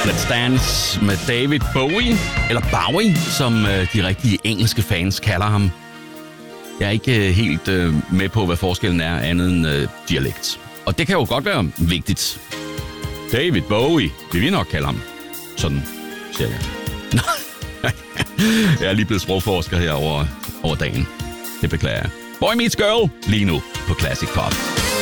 Let's Dance med David Bowie, eller Bowie, som de rigtige engelske fans kalder ham. Jeg er ikke helt med på, hvad forskellen er andet end dialekt. Og det kan jo godt være vigtigt. David Bowie, vil vi nok kalde ham. Sådan, siger jeg. Jeg er lige blevet sprogforsker her over dagen. Det beklager jeg. Boy Meets Girl, lige nu på Classic Pop.